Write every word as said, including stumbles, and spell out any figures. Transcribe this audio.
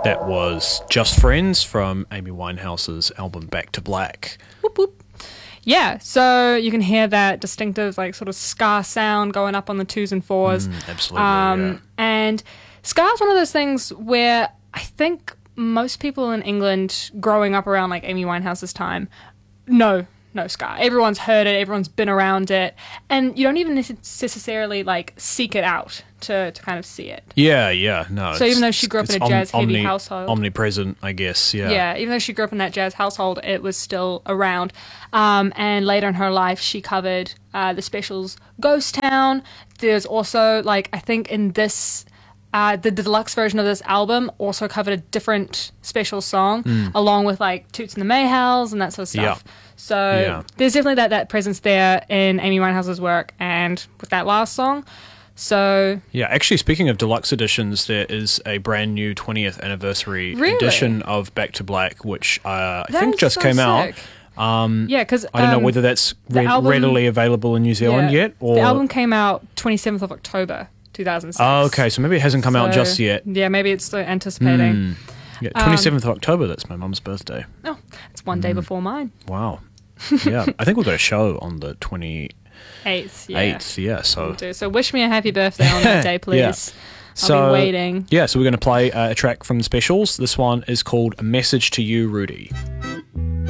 That was Just Friends from Amy Winehouse's album Back to Black. Whoop, whoop. Yeah, so you can hear that distinctive, like, sort of ska sound going up on the twos and fours. Mm, absolutely, um, yeah. And ska is one of those things where I think most people in England growing up around, like, Amy Winehouse's time know no ska. Everyone's heard it, everyone's been around it, and you don't even necessarily, like, seek it out to, to kind of see it. Yeah, yeah, no. So even though she grew up in a jazz-heavy household... Omnipresent, I guess, yeah. Yeah, even though she grew up in that jazz household, it was still around. Um, and later in her life, she covered uh, the Specials' Ghost Town. There's also, like, I think in this... Uh, the deluxe version of this album also covered a different special song, mm. along with, like, Toots and the Mayhels and that sort of stuff. Yeah. So yeah. there's definitely that, that presence there in Amy Winehouse's work and with that last song. So yeah, actually, speaking of deluxe editions, there is a brand new twentieth anniversary really? edition of Back to Black, which uh, I that think just so came sick. out. Um, yeah, because I don't um, know whether that's re- album, readily available in New Zealand yeah, yet. Or the album came out twenty-seventh of October, two thousand six. Oh, okay, so maybe it hasn't come so, out just yet. Yeah, maybe it's still anticipating. Mm. Yeah, twenty-seventh um, of October. That's my mum's birthday. Oh, it's one day mm. before mine. Wow. Yeah, I think we've got a show on the twenty-eighth. Yeah. Eighth, yeah. So, so wish me a happy birthday on that day, please. yeah. I'll so, be waiting. Yeah, so we're going to play uh, a track from the Specials. This one is called A Message to You, Rudy.